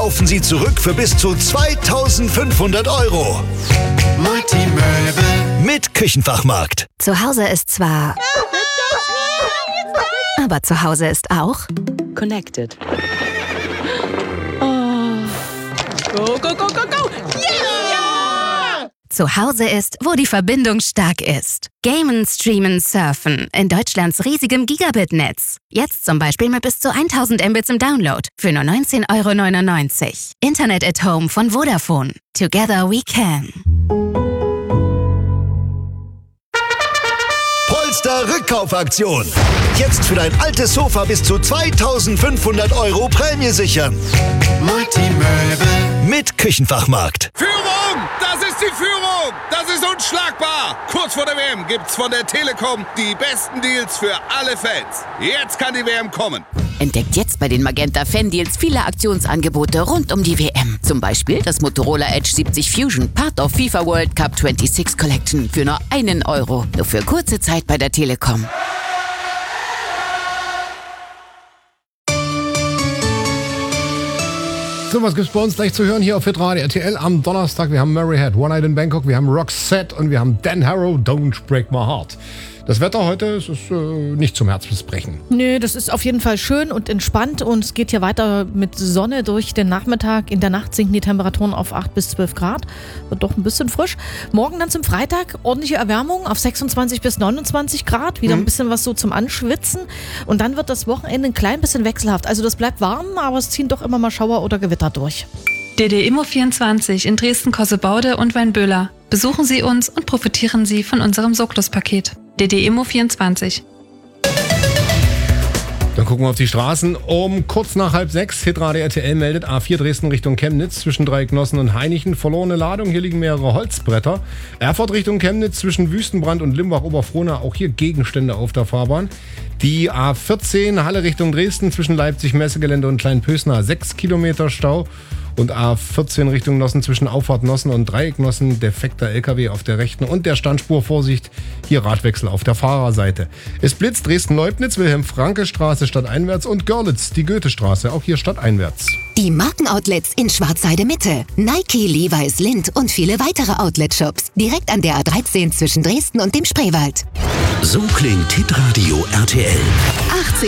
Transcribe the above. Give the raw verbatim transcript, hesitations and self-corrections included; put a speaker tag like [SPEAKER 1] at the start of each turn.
[SPEAKER 1] kaufen Sie zurück für bis zu zweitausendfünfhundert Euro.
[SPEAKER 2] Multimöbel.
[SPEAKER 1] Mit Küchenfachmarkt.
[SPEAKER 3] Zu Hause ist zwar... Aber zu Hause ist auch...
[SPEAKER 4] Connected.
[SPEAKER 5] Go, go, go, go, go! Yeah!
[SPEAKER 3] Zu Hause ist, wo die Verbindung stark ist. Gamen, streamen, surfen. In Deutschlands riesigem Gigabit-Netz. Jetzt zum Beispiel mit bis zu tausend Mbits im Download. Für nur neunzehn Euro neunundneunzig. Internet at Home von Vodafone. Together we can.
[SPEAKER 1] Polster-Rückkaufaktion. Jetzt für dein altes Sofa bis zu zweitausendfünfhundert Euro Prämie sichern.
[SPEAKER 2] Multimöbel.
[SPEAKER 1] Mit Küchenfachmarkt.
[SPEAKER 6] Führung! Das ist die Führung! Das ist unschlagbar! Kurz vor der W M gibt's von der Telekom die besten Deals für alle Fans. Jetzt kann die W M kommen.
[SPEAKER 4] Entdeckt jetzt bei den Magenta Fan-Deals viele Aktionsangebote rund um die W M. Zum Beispiel das Motorola Edge siebzig Fusion, Part of FIFA World Cup sechsundzwanzig Collection für nur einen Euro. Nur für kurze Zeit bei der Telekom.
[SPEAKER 7] So, was gibt's bei uns gleich zu hören hier auf Hitradio R T L am Donnerstag? Wir haben Murray Head, One Night in Bangkok, wir haben Roxette und wir haben Dan Harrow, Don't Break My Heart. Das Wetter heute ist, ist äh, nicht zum Herzbrechen.
[SPEAKER 5] Nö, das ist auf jeden Fall schön und entspannt und es geht hier weiter mit Sonne durch den Nachmittag. In der Nacht sinken die Temperaturen auf acht bis zwölf Grad. Wird doch ein bisschen frisch. Morgen dann zum Freitag ordentliche Erwärmung auf sechsundzwanzig bis neunundzwanzig Grad. Wieder mhm. ein bisschen was so zum Anschwitzen. Und dann wird das Wochenende ein klein bisschen wechselhaft. Also das bleibt warm, aber es ziehen doch immer mal Schauer oder Gewitter durch.
[SPEAKER 8] D D Immo vierundzwanzig in Dresden-Kossebaude und Weinböhler. Besuchen Sie uns und profitieren Sie von unserem Soklos-Paket. D D Immo vierundzwanzig.
[SPEAKER 7] Dann gucken wir auf die Straßen. Um kurz nach halb sechs, Hitradio R T L meldet A vier Dresden Richtung Chemnitz zwischen Dreiecknossen und Hainichen. Verlorene Ladung, hier liegen mehrere Holzbretter. Erfurt Richtung Chemnitz zwischen Wüstenbrand und Limbach-Oberfrohna, auch hier Gegenstände auf der Fahrbahn. Die A vierzehn, Halle Richtung Dresden zwischen Leipzig-Messegelände und Kleinpösna, sechs Kilometer Stau. Und A vierzehn Richtung Nossen zwischen Auffahrt Nossen und Dreiecknossen, defekter L K W auf der rechten und der Standspur, Vorsicht, hier Radwechsel auf der Fahrerseite. Es blitzt Dresden-Leubnitz, Wilhelm-Franke-Straße stadteinwärts und Görlitz, die Goethestraße, auch hier stadteinwärts.
[SPEAKER 3] Die Markenoutlets in Schwarzheide Mitte. Nike, Levi's, Lindt und viele weitere Outlet-Shops. Direkt an der A dreizehn zwischen Dresden und dem Spreewald.
[SPEAKER 1] So klingt Hitradio R T L.
[SPEAKER 3] achtzig